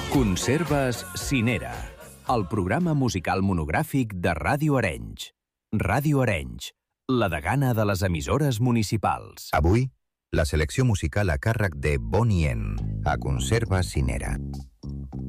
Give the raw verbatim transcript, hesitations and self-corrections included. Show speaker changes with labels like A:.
A: Conserves Cinera, el programa musical monogràfic de Ràdio Arenys. Ràdio Arenys, la degana de les emissores municipals.
B: Avui, la selecció musical a càrrec de Bonnie M, a Conserves Cinera.